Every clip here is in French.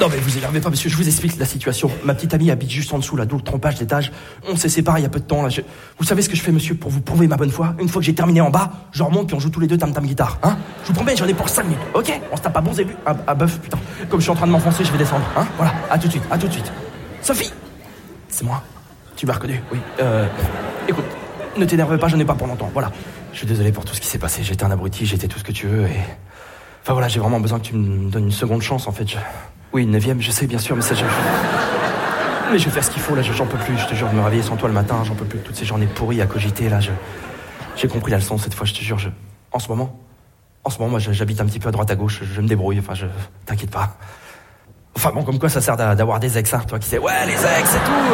Non mais vous énervez pas monsieur, je vous explique la situation. Ma petite amie habite juste en dessous, là, d'où le trompage d'étage. On s'est séparés il y a peu de temps, là. Vous savez ce que je fais monsieur pour vous prouver ma bonne foi? Une fois que j'ai terminé en bas, je remonte puis on joue tous les deux tam-tam guitare, hein? Je vous promets, j'en ai pour 5 minutes, ok? On se tape à bons début. Ah bœuf, putain. Comme je suis en train de m'enfoncer, je vais descendre, hein? Voilà, à tout de suite. Sophie! C'est moi. Tu m'as reconnu, oui. Écoute, ne t'énerve pas, j'en ai pas pour longtemps, voilà. Je suis désolé pour tout ce qui s'est passé, j'étais un abruti, j'étais tout ce que tu veux et... Enfin voilà, j'ai vraiment besoin que tu me donnes une seconde chance en fait. Oui, une 9e, je sais bien sûr, mais ça mais je vais faire ce qu'il faut là, j'en peux plus, je te jure, de me réveiller sans toi le matin, j'en peux plus de toutes ces journées pourries à cogiter là, j'ai compris la leçon cette fois, je te jure, en ce moment, moi j'habite un petit peu à droite à gauche, je me débrouille, enfin t'inquiète pas. Enfin bon, comme quoi ça sert d'avoir des ex, hein, toi qui sais, ouais les ex et tout.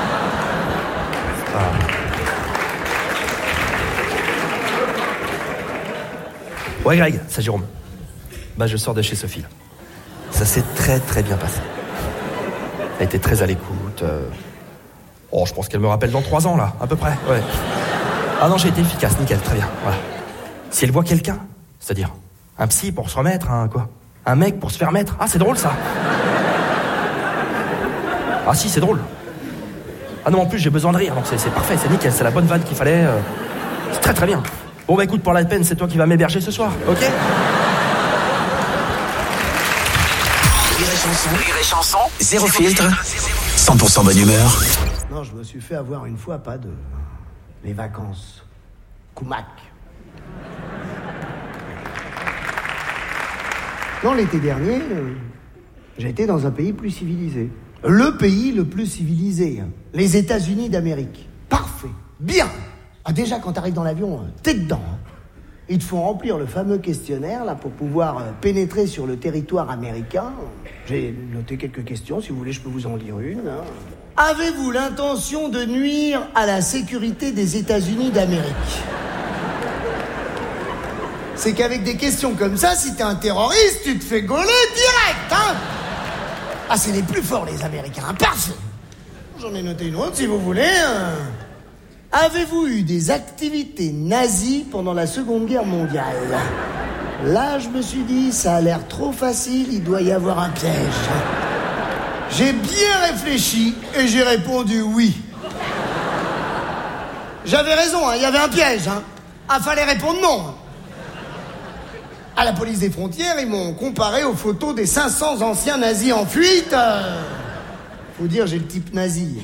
Ouais Greg, c'est Jérôme. Bah je sors de chez Sophie là. Ça s'est très très bien passé. Elle était très à l'écoute. Oh, je pense qu'elle me rappelle dans 3 ans là, à peu près, ouais. Ah non, j'ai été efficace, nickel, très bien, voilà. Si elle voit quelqu'un, c'est-à-dire un psy pour se remettre, quoi. Un mec pour se faire mettre. Ah, c'est drôle ça. Ah si, c'est drôle. Ah non, en plus j'ai besoin de rire, donc c'est parfait, c'est nickel, c'est la bonne vanne qu'il fallait. C'est très très bien. Bon bah écoute, pour la peine, c'est toi qui vas m'héberger ce soir, ok? Rire et chanson, zéro filtre, 100% bonne humeur. Non, je me suis fait avoir une fois, pas de... Les vacances. Koumak. Non, l'été dernier, j'ai été dans un pays plus civilisé. Le pays le plus civilisé. Les États-Unis d'Amérique. Parfait. Bien. Ah, déjà, quand t'arrives dans l'avion, t'es dedans. Ils te font remplir le fameux questionnaire là pour pouvoir pénétrer sur le territoire américain. J'ai noté quelques questions, si vous voulez je peux vous en lire une. Avez-vous l'intention de nuire à la sécurité des États-Unis d'Amérique? C'est qu'avec des questions comme ça, si t'es un terroriste, tu te fais gauler direct, hein. Ah, c'est les plus forts les Américains, parfait. J'en ai noté une autre si vous voulez. Avez-vous eu des activités nazies pendant la Seconde Guerre mondiale? Là, je me suis dit, ça a l'air trop facile, il doit y avoir un piège. J'ai bien réfléchi et j'ai répondu oui. J'avais raison, il y avait un piège. Ah, fallait répondre non. À la police des frontières, ils m'ont comparé aux photos des 500 anciens nazis en fuite. Faut dire, j'ai le type nazi.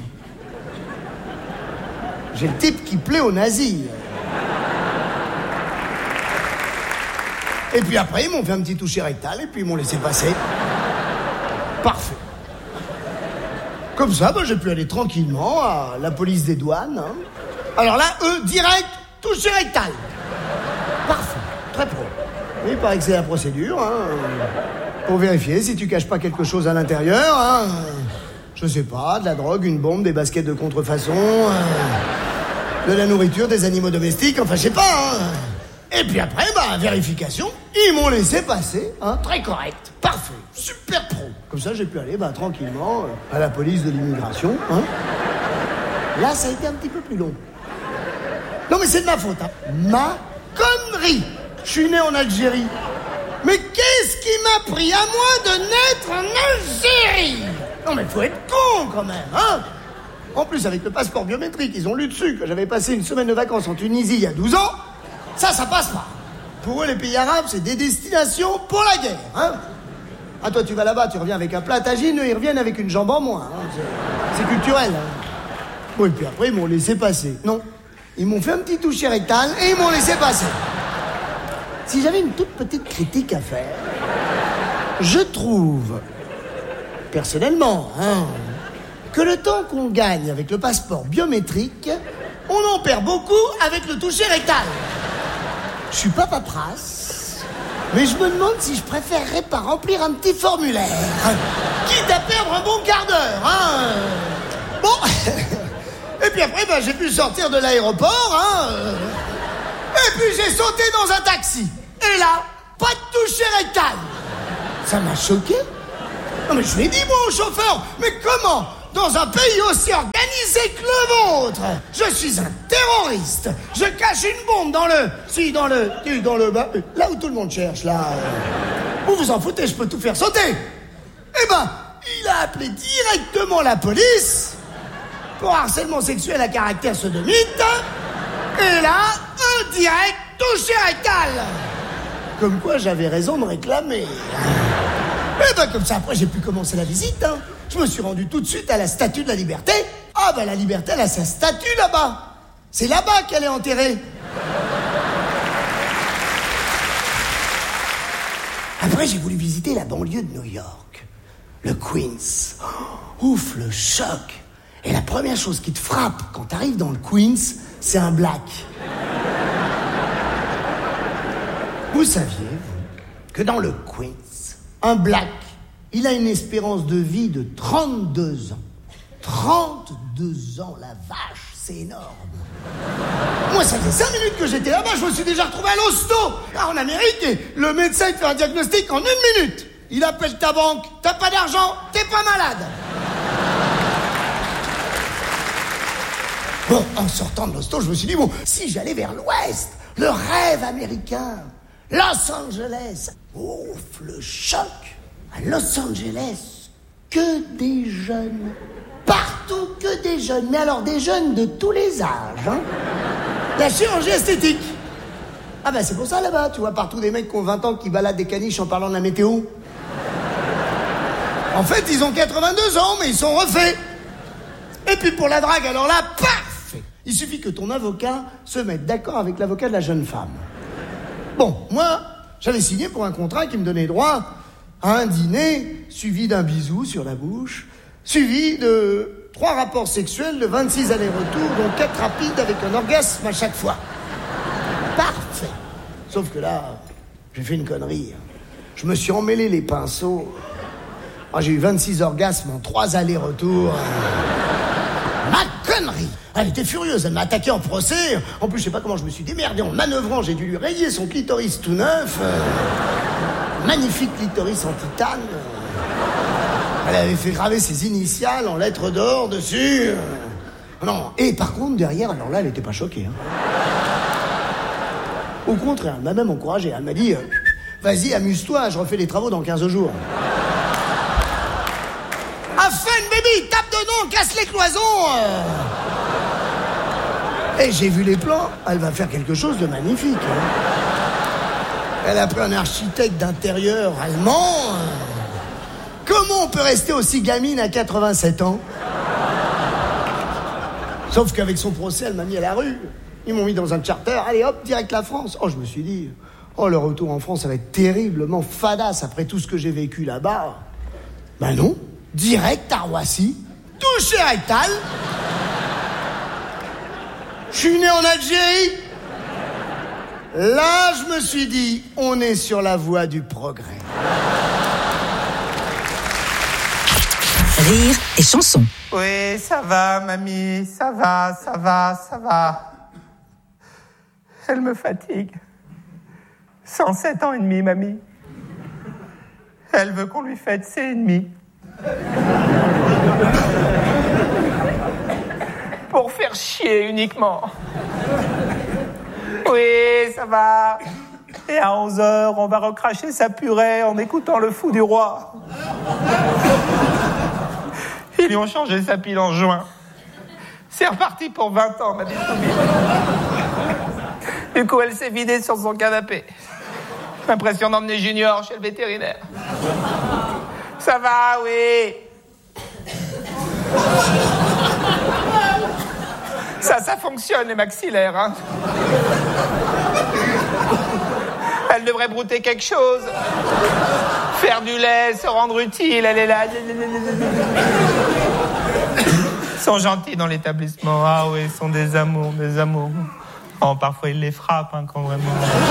J'ai le type qui plaît aux nazis. Et puis après, ils m'ont fait un petit toucher rectal et puis ils m'ont laissé passer. Parfait. Comme ça, j'ai pu aller tranquillement à la police des douanes. Alors là, eux, direct, toucher rectal. Parfait. Très pro. Oui, il paraît que c'est la procédure. Pour vérifier si tu caches pas quelque chose à l'intérieur. Je sais pas, de la drogue, une bombe, des baskets de contrefaçon, de la nourriture, des animaux domestiques, enfin je sais pas. Et puis après, vérification, ils m'ont laissé passer, très correct, parfait, super pro. Comme ça j'ai pu aller tranquillement à la police de l'immigration. Là ça a été un petit peu plus long. Non mais c'est de ma faute, ma connerie. Je suis né en Algérie. Mais qu'est-ce qui m'a pris à moi de naître en Algérie? Non mais faut être con quand même, En plus, avec le passeport biométrique, ils ont lu dessus que j'avais passé une semaine de vacances en Tunisie il y a 12 ans. Ça passe pas. Pour eux, les pays arabes, c'est des destinations pour la guerre, Ah, toi, tu vas là-bas, tu reviens avec un plat à tagine, eux, ils reviennent avec une jambe en moins, C'est culturel, Bon, et puis après, ils m'ont laissé passer. Non, ils m'ont fait un petit toucher rectal et ils m'ont laissé passer. Si j'avais une toute petite critique à faire, je trouve... personnellement, que le temps qu'on gagne avec le passeport biométrique, on en perd beaucoup avec le toucher rectal. Je suis pas paperasse, mais je me demande si je préférerais pas remplir un petit formulaire, quitte à perdre un bon quart d'heure, Bon, et puis après, j'ai pu sortir de l'aéroport, et puis j'ai sauté dans un taxi. Et là, pas de toucher rectal. Ça m'a choqué. Non mais je l'ai dit moi au chauffeur, mais comment, dans un pays aussi organisé que le vôtre, je suis un terroriste, je cache une bombe dans le là où tout le monde cherche, là. Vous vous en foutez, je peux tout faire sauter. il a appelé directement la police pour harcèlement sexuel à caractère sodomite. Et là, un direct touché rectal. Comme quoi, j'avais raison de réclamer. Et ben comme ça, après, j'ai pu commencer la visite. Je me suis rendu tout de suite à la Statue de la Liberté. Ah ben la Liberté, elle a sa statue là-bas. C'est là-bas qu'elle est enterrée. Après, j'ai voulu visiter la banlieue de New York. Le Queens. Ouf, le choc. Et la première chose qui te frappe quand t'arrives dans le Queens, c'est un black. Vous saviez que dans le Queens, un black, il a une espérance de vie de 32 ans. 32 ans, la vache, c'est énorme. Moi, ça fait 5 minutes que j'étais là-bas, je me suis déjà retrouvé à l'hosto. En Amérique, et le médecin il fait un diagnostic en 1 minute. Il appelle ta banque, t'as pas d'argent, t'es pas malade. Bon, en sortant de l'hosto, je me suis dit, bon, si j'allais vers l'ouest, le rêve américain, Los Angeles. Ouf, le choc. À Los Angeles, que des jeunes. Partout que des jeunes. Mais alors des jeunes de tous les âges. La chirurgie esthétique. Ah ben c'est pour ça là-bas, tu vois partout des mecs qui ont 20 ans qui baladent des caniches en parlant de la météo. En fait, ils ont 82 ans, mais ils sont refaits. Et puis pour la drague, alors là, parfait. Il suffit que ton avocat se mette d'accord avec l'avocat de la jeune femme. Bon, moi, j'avais signé pour un contrat qui me donnait droit à un dîner suivi d'un bisou sur la bouche, suivi de 3 rapports sexuels de 26 allers-retours, dont 4 rapides avec un orgasme à chaque fois. Parfait. Sauf que là, j'ai fait une connerie. Je me suis emmêlé les pinceaux. Oh, j'ai eu 26 orgasmes en 3 allers-retours. Ma connerie. Elle était furieuse, elle m'a attaqué en procès. En plus, je sais pas comment je me suis démerdé en manœuvrant. J'ai dû lui rayer son clitoris tout neuf. Magnifique clitoris en titane. Elle avait fait graver ses initiales en lettres d'or dessus. Non, et par contre, derrière, alors là, elle était pas choquée. Au contraire, elle m'a même encouragé. Elle m'a dit, vas-y, amuse-toi, je refais les travaux dans 15 jours. Afin, baby, tape dedans, casse les cloisons. Et j'ai vu les plans, elle va faire quelque chose de magnifique. Elle a pris un architecte d'intérieur allemand. Comment on peut rester aussi gamine à 87 ans? Sauf qu'avec son procès, elle m'a mis à la rue. Ils m'ont mis dans un charter, allez hop, direct la France. Oh, je me suis dit, oh, le retour en France, ça va être terriblement fadasse après tout ce que j'ai vécu là-bas. Ben non, direct à Roissy, touché rectal. Je suis né en Algérie. Là, je me suis dit, on est sur la voie du progrès. Rire et chanson. Oui, ça va, mamie, ça va. Elle me fatigue. 107 ans et demi, mamie. Elle veut qu'on lui fête ses ennemis. Pour faire chier uniquement. Oui, ça va. Et à 11h, on va recracher sa purée en écoutant le fou du roi. Ils lui ont changé sa pile en juin. C'est reparti pour 20 ans, ma petite Toubib. Du coup, elle s'est vidée sur son canapé. L'impression d'emmener Junior chez le vétérinaire. Ça va, oui. Ça fonctionne, les maxillaires, hein. Elle devrait brouter quelque chose. Faire du lait, se rendre utile, elle est là. Ils sont gentils dans l'établissement. Ah oui, ils sont des amours. Oh, parfois, ils les frappent, hein, quand vraiment...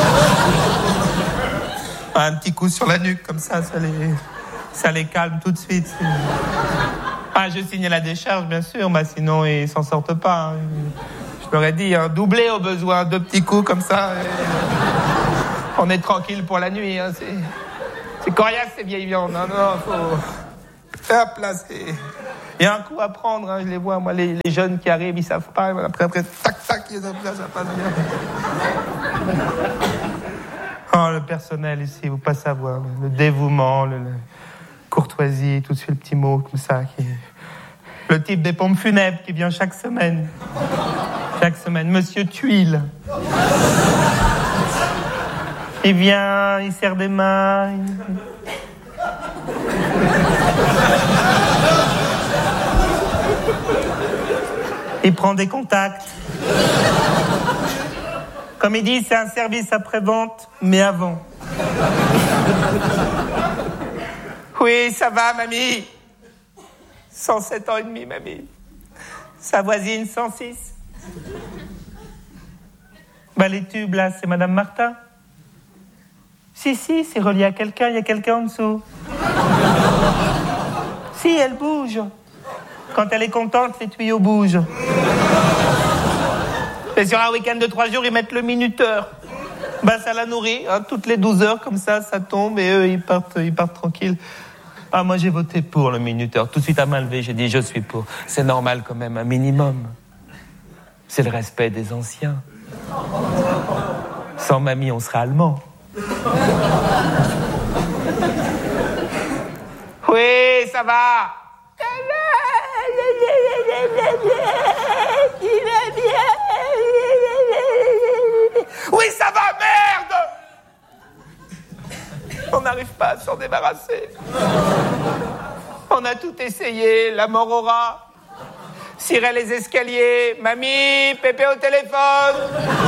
Un petit coup sur la nuque, comme ça les calme tout de suite. Ah, je signe la décharge, bien sûr, bah, sinon ils s'en sortent pas. Hein. Je leur ai dit, un doublé au besoin, 2 petits coups comme ça. On est tranquille pour la nuit. Hein. C'est coriace, ces vieilles viandes. Non, faut... Hop, là, il y a un coup à prendre, hein, je les vois, moi, les jeunes qui arrivent, ils savent pas. Après, tac, ça passe bien. Oh, le personnel ici, vous pas savoir. Le dévouement, courtoisie, tout de suite le petit mot comme ça. Le type des pompes funèbres qui vient chaque semaine. Chaque semaine, Monsieur Tuile. Il vient, il serre des mains. Il prend des contacts. Comme il dit, c'est un service après-vente, mais avant. Oui, ça va, mamie. 107 ans et demi, mamie. Sa voisine, 106. Bah, les tubes, là, c'est Madame Martin. Si, c'est relié à quelqu'un, il y a quelqu'un en dessous. Si, elle bouge. Quand elle est contente, les tuyaux bougent. Et sur un week-end de 3 jours, ils mettent le minuteur. Bah, ça la nourrit, hein, toutes les 12 heures, comme ça tombe, et eux, ils partent tranquilles. Ah, moi, j'ai voté pour le minuteur. Tout de suite, à main levée, j'ai dit, je suis pour. C'est normal, quand même, un minimum. C'est le respect des anciens. Sans mamie, on serait allemand. Oui, ça va. Oui, ça va, merde. On n'arrive pas à s'en débarrasser. On a tout essayé, la mort au rat. Cirer les escaliers, mamie, Pépé au téléphone.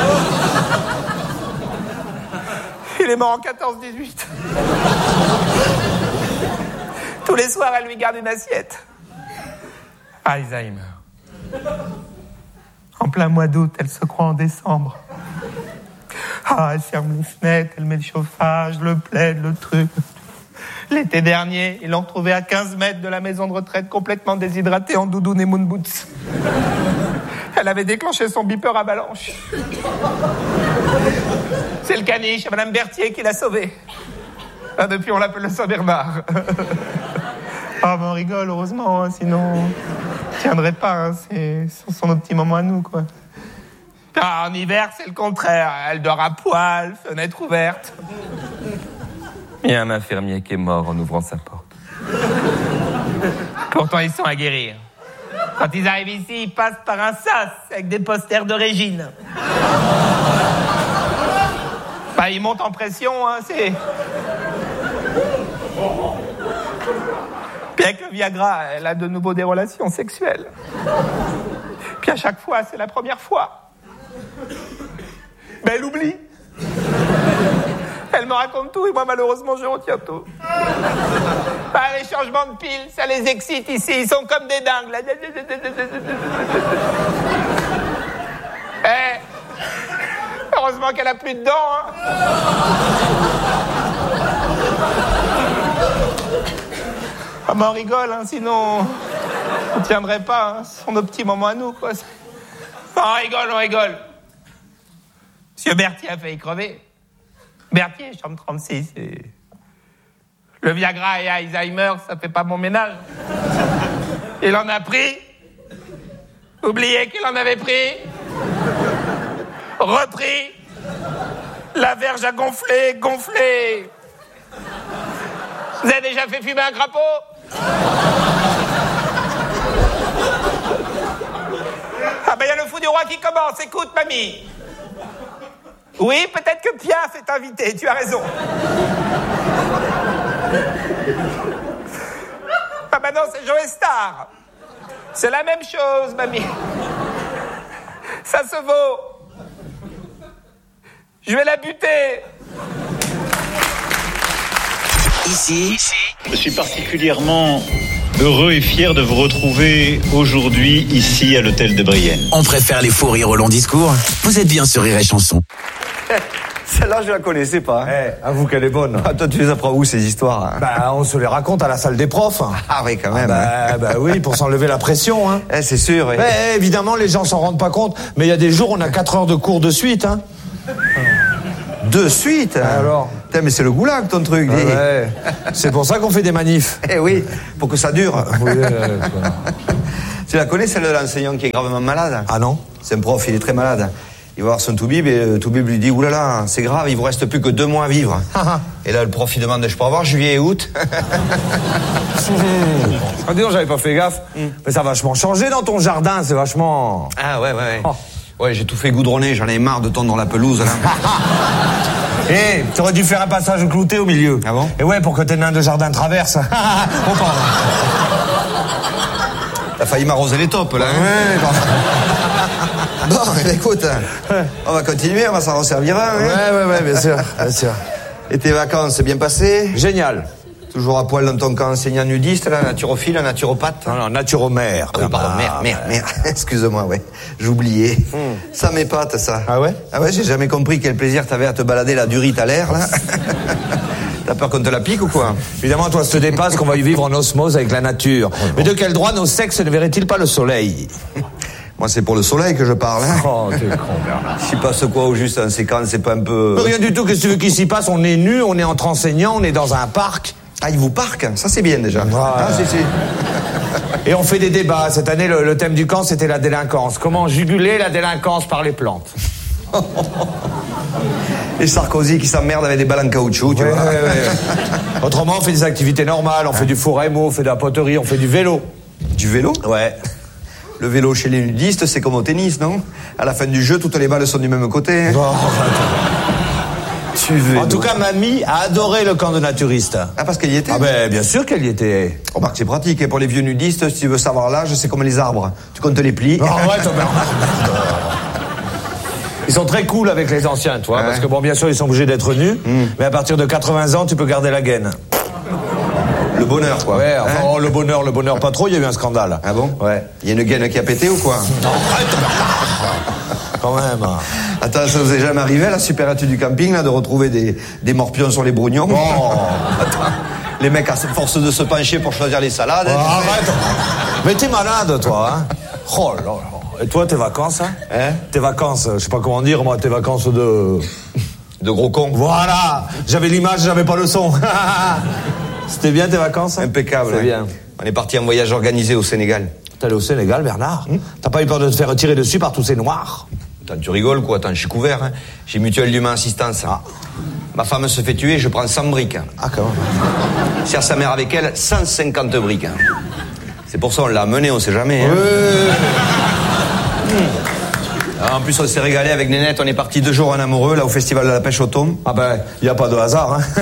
Il est mort en 14-18. Tous les soirs, elle lui garde une assiette. Alzheimer. En plein mois d'août, elle se croit en décembre. Ah, elle ferme les fenêtres, elle met le chauffage, le plaid, le truc. L'été dernier, ils l'ont retrouvée à 15 mètres de la maison de retraite, complètement déshydratée, en doudoune et moon boots. Elle avait déclenché son beeper avalanche. C'est le caniche, Madame Berthier, qui l'a sauvée. Ah, depuis, on l'appelle le Saint-Bernard. Ah, ben on rigole, heureusement, hein, sinon on tiendrait pas. Hein, ce sont nos petits moments à nous, quoi. Ah, en hiver, c'est le contraire. Elle dort à poil, fenêtre ouverte. Il y a un infirmier qui est mort en ouvrant sa porte. Pourtant, ils sont à guérir. Quand ils arrivent ici, ils passent par un sas avec des posters de Régine. Bah, ils montent en pression, hein, c'est... Puis avec le Viagra, elle a de nouveau des relations sexuelles. Puis à chaque fois, c'est la première fois. Ben, elle oublie. Elle me raconte tout et moi, malheureusement, je retiens tout. Bah, les changements de piles, ça les excite ici. Ils sont comme des dingues, là. Heureusement qu'elle a plus de dents, hein. Ah, ben on rigole, hein, sinon on tiendrait pas, hein. Ce sont nos petits moments à nous, quoi. On rigole. Monsieur Berthier a failli crever. Berthier, chambre 36. Et... Le Viagra et Alzheimer, ça fait pas bon ménage. Il en a pris. Oubliez qu'il en avait pris. Repris. La verge a gonflé. Vous avez déjà fait fumer un crapaud? Ah ben il y a le fou du roi qui commence. Écoute, mamie. Oui, peut-être que Piaf est invité, tu as raison. Ah ben non, c'est Joe Star. C'est la même chose, mamie. Ça se vaut. Je vais la buter. Ici, je suis particulièrement heureux et fier de vous retrouver aujourd'hui ici à l'hôtel de Brienne. on préfère les faux rires au long discours. Vous êtes bien sur Rire et Chanson. Celle-là, je la connaissais pas. Avoue qu'elle est bonne. Ah, toi, tu les apprends où, ces histoires? Bah, on se les raconte à la salle des profs. Ah oui, quand même. Bah oui, pour s'enlever la pression, hein. C'est sûr. Oui. Évidemment, les gens s'en rendent pas compte, mais il y a des jours, on a 4 heures de cours de suite, hein. De suite? Alors? Putain, mais c'est le goulag, ton truc. Ouais. C'est pour ça qu'on fait des manifs. Eh oui, pour que ça dure. Oui, Tu la connais, celle de l'enseignant qui est gravement malade? Ah non? C'est un prof, il est très malade. Il va voir son toubib et toubib lui dit « Oulala, c'est grave, il vous reste plus que 2 mois à vivre. » Et là, le prof, il demande « Je peux avoir juillet et août ?» Ah, dis donc, j'avais pas fait gaffe. Mais ça a vachement changé dans ton jardin, c'est vachement... Ah ouais. Ouais, j'ai tout fait goudronner, j'en ai marre de tondre dans la pelouse, là. Eh, t'aurais dû faire un passage clouté au milieu. Ah bon? Et ouais, pour que tes nains de jardin traversent. On parle. T'as failli m'arroser les taupes, là. Ouais, Bon, écoute, on va continuer, on va s'en resservir un. Hein. Ouais, bien sûr. Et tes vacances, bien passées? Génial. Toujours à poil dans ton camp enseignant nudiste, là, naturophile, naturopathe? Non, naturomère. Ah oui, pardon, merde. Excuse-moi, ouais. J'oubliais. Ça m'épate, ça. Ah ouais? Ah ouais, j'ai jamais compris quel plaisir t'avais à te balader la durite à l'air, là. T'as peur qu'on te la pique ou quoi? Évidemment, toi, ça te dépasse qu'on va y vivre en osmose avec la nature. Mais de quel droit nos sexes ne verraient-ils pas le soleil? Moi, c'est pour le soleil que je parle, hein. Oh, t'es con, Bernard. Il s'y passe quoi au juste en séquence, c'est pas un peu... Rien du tout, qu'est-ce que tu veux qu'il s'y passe? On est nus, on est entre enseignants, on est dans un parc. Ah, ils vous parquent? Ça, c'est bien, déjà. Ouais. Ah, si. Et on fait des débats. Cette année, le thème du camp, c'était la délinquance. Comment juguler la délinquance par les plantes? Et Sarkozy qui s'emmerde avec des balles en caoutchouc, tu vois. Ouais. Autrement, on fait des activités normales. On fait du four à émaux, on fait de la poterie, on fait du vélo. Du vélo? Ouais. Le vélo chez les nudistes, c'est comme au tennis, non? À la fin du jeu, toutes les balles sont du même côté. Oh, En tout cas, mamie a adoré le camp de naturistes. Ah, parce qu'elle y était? Ah ben, bien sûr qu'elle y était. Remarque, c'est pratique. Et pour les vieux nudistes, si tu veux savoir l'âge, c'est comme les arbres. Tu comptes les plis. Oh, ouais, toi, Bernard. Ils sont très cool avec les anciens, toi, parce que bon, bien sûr, ils sont obligés d'être nus, mais à partir de 80 ans, tu peux garder la gaine. Le bonheur, quoi. Ouais, enfin, le bonheur pas trop, il y a eu un scandale. Ah bon? Ouais. Il y a une gaine qui a pété ou quoi? Non, arrête, quand même. Attends, ça vous est jamais arrivé à la supérette du camping, là, de retrouver des morpions sur les brognons? Oh. Attends, les mecs, à force de se pencher pour choisir les salades... Oh, arrête. Mais t'es malade, toi, hein? Oh là là. Et toi, tes vacances, hein? Tes vacances, je sais pas comment dire, moi, tes vacances de gros cons. Voilà. J'avais l'image, j'avais pas le son. C'était bien tes vacances? Impeccable. C'est bien. On est parti en voyage organisé au Sénégal. T'es allé au Sénégal, Bernard? T'as pas eu peur de te faire tirer dessus par tous ces noirs? Attends, tu rigoles, quoi? Attends, je suis couvert, hein. J'ai Mutuelle d'Humain Assistance. Ah. Ma femme se fait tuer, je prends 100 briques. Ah, quand même. Sert sa mère avec elle, 150 briques. C'est pour ça on l'a amené, on sait jamais. Hein. En plus, on s'est régalé avec Nénette. On est parti 2 jours en amoureux, là, au festival de la pêche au thon. Ah ben, y a pas de hasard, hein.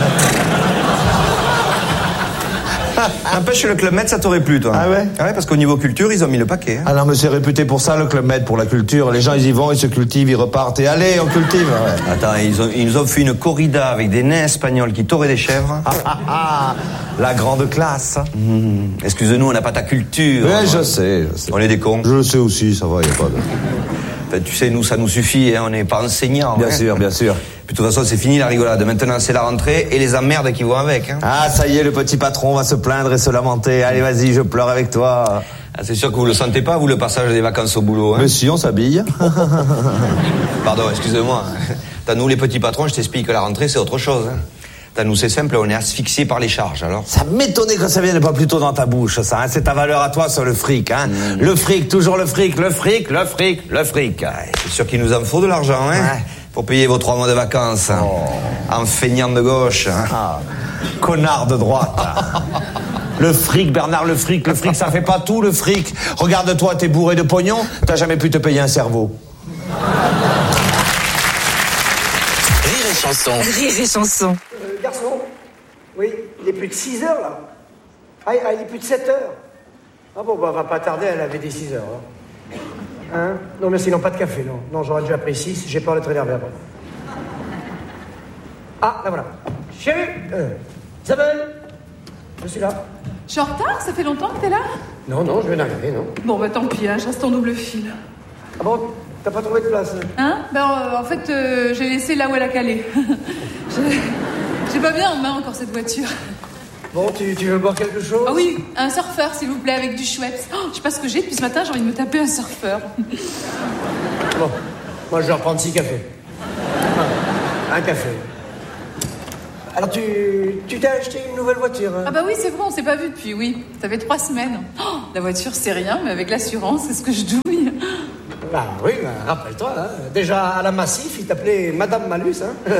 N'empêche, le Club Med, ça t'aurait plu, toi. Ah ouais? Ah ouais, parce qu'au niveau culture, ils ont mis le paquet. Hein. Ah non, mais c'est réputé pour ça, le Club Med, pour la culture. Les gens, ils y vont, ils se cultivent, ils repartent. Et allez, on cultive. Ouais. Attends, ils nous ont fait une corrida avec des nains espagnols qui touraient des chèvres. La grande classe. Excuse-nous, on n'a pas ta culture. Ouais, je sais. On est des cons. Je le sais aussi, ça va, y a pas de... Enfin, tu sais, nous, ça nous suffit, hein, on n'est pas enseignants. Bien hein. sûr, bien sûr. Puis, de toute façon, c'est fini la rigolade. Maintenant, c'est la rentrée et les emmerdes qui vont avec. Hein. Ah, ça y est, le petit patron va se plaindre et se lamenter. Allez, vas-y, je pleure avec toi. Ah, c'est sûr que vous le sentez pas, vous, le passage des vacances au boulot. Hein. Mais si, on s'habille. Pardon, excusez-moi. T'as nous, les petits patrons, je t'explique que la rentrée, c'est autre chose. Hein. T'as nous, c'est simple, on est asphyxiés par les charges, alors. Ça m'étonnait que ça vienne pas plus tôt dans ta bouche, ça. Hein. C'est ta valeur à toi sur le fric, hein. Le fric, toujours le fric, le fric, le fric, le fric. Ouais, c'est sûr qu'il nous en faut de l'argent, hein. Ouais. Pour payer vos 3 mois de vacances. Hein. En feignant de gauche. Hein. Ah, connard de droite. Le fric, Bernard, le fric, ça fait pas tout, le fric. Regarde-toi, t'es bourré de pognon, t'as jamais pu te payer un cerveau. Rire et chanson. Rire et chanson. Garçon, oui, il est plus de 6 heures là. Ah, il est plus de 7 heures. Ah bon, bah, on va pas tarder à laver des 6 heures. Hein? Non, merci, non, pas de café, non. Non, j'aurais déjà pris 6, j'ai peur d'être énervé après. Ah, là voilà. Chérie, Isabelle, je suis là. Je suis en retard, ça fait longtemps que t'es là? Non, je viens d'arriver, non. Bon, bah tant pis, hein, je reste en double fil. Ah bon, t'as pas trouvé de place? Hein? En fait, j'ai laissé là où elle a calé. J'ai pas bien en main encore cette voiture. Bon, tu veux boire quelque chose? Ah oui, un surfeur, s'il vous plaît, avec du Schweppes. Oh, je sais pas ce que j'ai, depuis ce matin, j'ai envie de me taper un surfeur. Bon, moi je vais reprendre 6 cafés. Un café. Alors tu t'es acheté une nouvelle voiture, hein? Ah bah oui, c'est vrai, on s'est pas vu depuis, oui. Ça fait 3 semaines. Oh, la voiture, c'est rien, mais avec l'assurance, c'est ce que je douille. Bah oui, rappelle-toi, hein. Déjà à la Massif, il t'appelait Madame Malus, hein.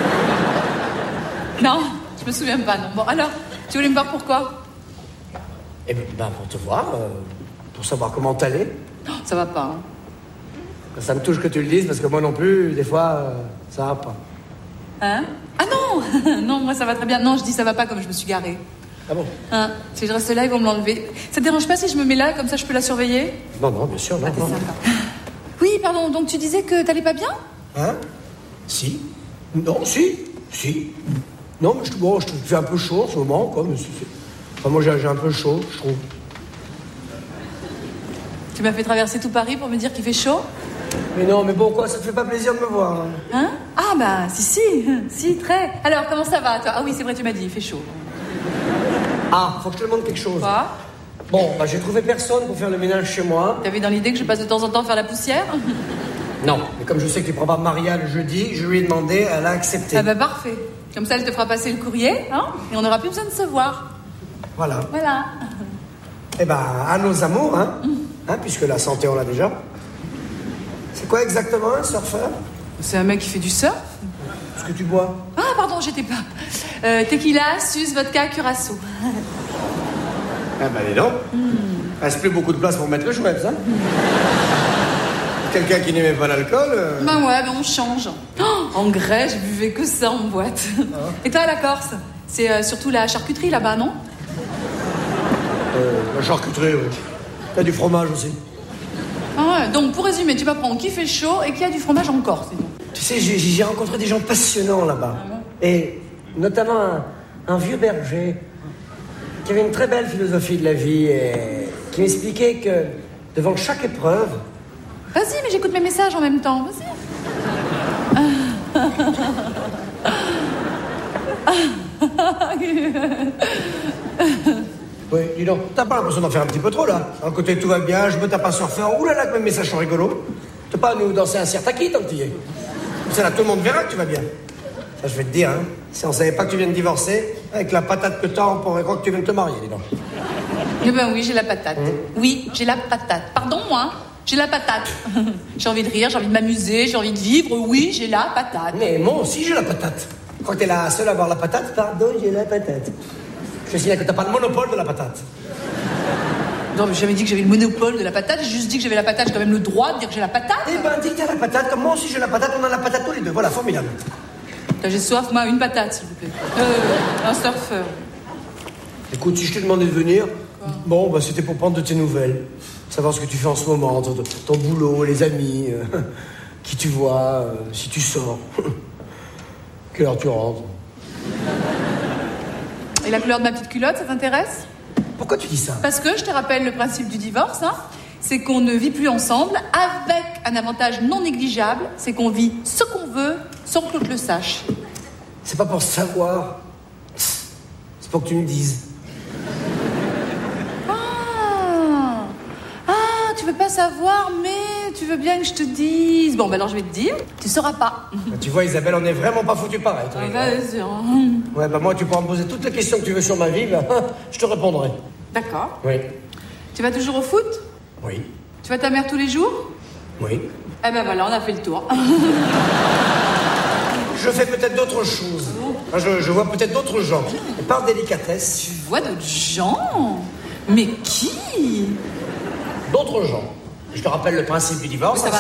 Non, je me souviens pas, non. Bon, alors, tu voulais me voir pourquoi? Eh ben, pour te voir, pour savoir comment t'allais. Oh, ça va pas, hein. Ça me touche que tu le dises, parce que moi non plus, des fois, ça va pas. Hein? Ah non. Non, moi ça va très bien. Non, je dis ça va pas comme je me suis garée. Ah bon? Hein? Si je reste là, ils vont me l'enlever. Ça te dérange pas si je me mets là, comme ça je peux la surveiller? Non, bien sûr, non. Ah, t'es sympa. Oui, pardon, donc tu disais que t'allais pas bien? Hein? Si. Non, si. Non, mais je te fais un peu chaud en ce moment, quoi. Mais enfin, moi, j'ai un peu chaud, je trouve. Tu m'as fait traverser tout Paris pour me dire qu'il fait chaud? Mais non, mais bon, quoi, ça te fait pas plaisir de me voir, hein? Hein? Ah bah, si, très. Alors, comment ça va, toi? Ah oui, c'est vrai, tu m'as dit, il fait chaud. Ah, faut que je te demande quelque chose. Quoi? Bon, j'ai trouvé personne pour faire le ménage chez moi. T'avais dans l'idée que je passe de temps en temps faire la poussière? Non, mais comme je sais que tu prends pas Maria le jeudi, je lui ai demandé, elle a accepté. Ah bah parfait. Comme ça, elle te fera passer le courrier, hein? Et on n'aura plus besoin de se voir. Voilà. Eh ben, à nos amours, hein? Puisque la santé, on l'a déjà. C'est quoi exactement un surfeur? C'est un mec qui fait du surf. Ce que tu bois? Ah, pardon, j'étais pas. Tequila, sus, vodka, curaçao. Ah bah dis donc. Reste plus beaucoup de place pour mettre le Schweppes, hein? Quelqu'un qui n'aimait pas l'alcool Bah ouais, on change. Oh, en Grèce, je buvais que ça en boîte. Et toi, la Corse? C'est surtout la charcuterie là-bas, non? La charcuterie, oui. T'as du fromage aussi. Ah ouais, donc pour résumer, tu m'apprends qui fait chaud et qui a du fromage en Corse. Tu sais, j'ai rencontré des gens passionnants là-bas. Ah bon? Et notamment un vieux berger qui avait une très belle philosophie de la vie et qui m'expliquait que devant chaque épreuve... Vas-y, mais j'écoute mes messages en même temps, vas-y. Oui, dis donc, t'as pas l'impression d'en faire un petit peu trop, là? À côté, tout va bien, je me tape un surfeur. Ouh là là, que mes messages sont rigolos. T'as pas à nous danser un cirtaki tant que t'y es. C'est là, tout le monde verra que tu vas bien. Ça, je vais te dire, hein. Si on savait pas que tu viens de divorcer, avec la patate que t'as, on pourrait croire que tu viens de te marier, dis donc. Eh ben oui, j'ai la patate. Oui, j'ai la patate. Pardon, moi, j'ai la patate. J'ai envie de rire, j'ai envie de m'amuser, j'ai envie de vivre. Oui, j'ai la patate. Mais moi aussi, j'ai la patate. Je crois que t'es la seule à avoir la patate. Pardon, j'ai la patate. Je te signale que t'as pas le monopole de la patate. Non, mais j'ai jamais dit que j'avais le monopole de la patate. J'ai juste dit que j'avais la patate. J'ai quand même le droit de dire que j'ai la patate. Eh ben, dis que t'as la patate, comme moi aussi j'ai la patate. On a la patate tous les deux. Voilà, formidable. J'ai soif, moi, une patate, s'il vous plaît. Un surfeur. Écoute, si je t'ai demandé de venir, bon, bah c'était pour prendre de tes nouvelles. Savoir ce que tu fais en ce moment, ton boulot, les amis, qui tu vois, si tu sors. Quelle heure tu rentres? Et la couleur de ma petite culotte, ça t'intéresse? Pourquoi tu dis ça? Parce que, je te rappelle le principe du divorce, hein, c'est qu'on ne vit plus ensemble, avec un avantage non négligeable, c'est qu'on vit ce qu'on veut, sans que l'autre le sache. C'est pas pour savoir, c'est pour que tu me dises. Tu veux pas savoir, mais tu veux bien que je te dise. Bon, ben alors je vais te dire, tu sauras pas. Tu vois, Isabelle, on n'est vraiment pas foutus pareil. Vas-y. Ouais, bah moi, tu pourras me poser toutes les questions que tu veux sur ma vie, bah, je te répondrai. D'accord. Oui. Tu vas toujours au foot? Oui. Tu vois ta mère tous les jours? Oui. Eh ben voilà, on a fait le tour. Je fais peut-être d'autres choses. Enfin, je vois peut-être d'autres gens. Et par délicatesse... Tu vois d'autres gens? Mais qui? D'autres gens. Je te rappelle le principe du divorce. Ça va.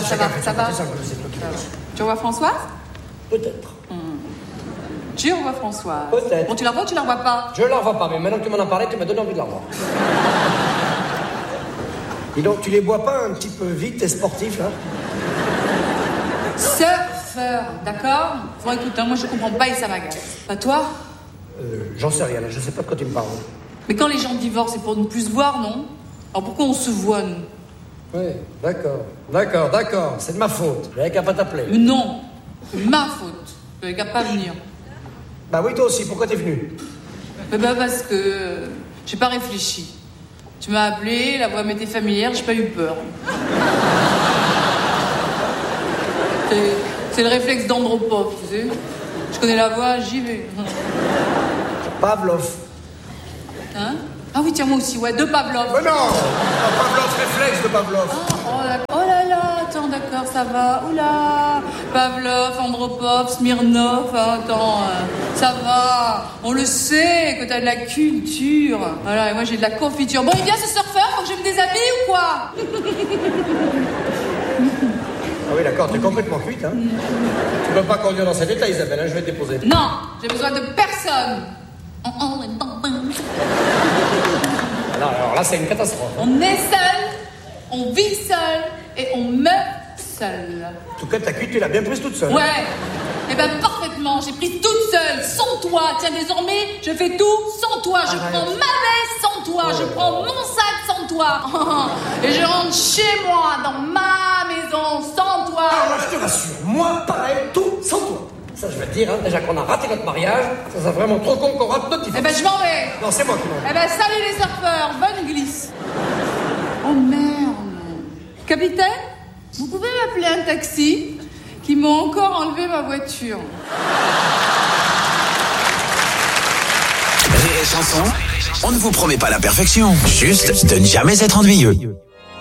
Tu revois Françoise? Peut-être. Tu revois Françoise? Peut-être. Bon, tu la revois ou tu la revois pas? Je la revois pas, mais maintenant que tu m'en as parlé, tu m'as donné envie de la revoir. Dis donc, tu les bois pas un petit peu vite et sportif, là? Surfeur, d'accord? Bon, écoute, moi je comprends pas et ça m'agace. Pas toi? J'en sais rien, là. Je sais pas de quoi tu me parles. Mais quand les gens divorcent, c'est pour ne plus se voir, non? Alors pourquoi on se voit, nous? Oui, d'accord. C'est de ma faute. J'avais qu'à pas t'appeler. Mais non, c'est ma faute. J'avais qu'à pas venir. Bah oui, toi aussi. Pourquoi t'es venu? Mais bah parce que j'ai pas réfléchi. Tu m'as appelé, la voix m'était familière, j'ai pas eu peur. C'est le réflexe d'Andropov, tu sais. Je connais la voix, j'y vais. Pavlov. Hein? Ah oui, tiens, moi aussi, ouais, de Pavlov. Mais non! Pavlov, réflexe de Pavlov. Oh là là, attends, alors ça va? Oula, Pavlov, Andropov, Smirnov, attends, ça va. On le sait que t'as de la culture. Voilà, et moi j'ai de la confiture. Bon, il vient ce surfeur, faut que je me déshabille ou quoi? Ah oui, d'accord, t'es complètement cuite, hein. Tu peux pas conduire dans cet état, Isabelle, hein, je vais te déposer. Non, j'ai besoin de personne. Alors là, c'est une catastrophe. On est seul, on vit seul et on meurt seul. En tout cas, ta cuite, tu l'as bien prise toute seule. Ouais, eh ben parfaitement, j'ai pris toute seule, sans toi. Tiens, désormais, je fais tout sans toi. Je prends ma veste sans toi, je prends mon sac sans toi. Et je rentre chez moi, dans ma maison, sans toi. Ah, moi, je te rassure, moi, pareil, tout sans toi. Ça, je vais te dire, hein, déjà qu'on a raté notre mariage, ça c'est vraiment trop con qu'on rate notre divorce. Eh ben, je m'en vais. Non, c'est moi qui m'en vais. Eh ben, salut les surfeurs, bonne glisse. Oh merde. Capitaine, vous pouvez m'appeler un taxi qui m'ont encore enlevé ma voiture. Rire et chanson, on ne vous promet pas la perfection, juste de ne jamais être ennuyeux.